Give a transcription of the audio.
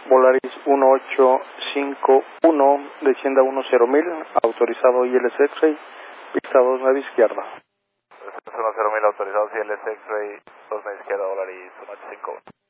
Volaris 1851, descienda 10.000, autorizado ILS X-Ray, pista 29 izquierda. 10.000 autorizado ILS X-Ray, 29 izquierda, Volaris 1851.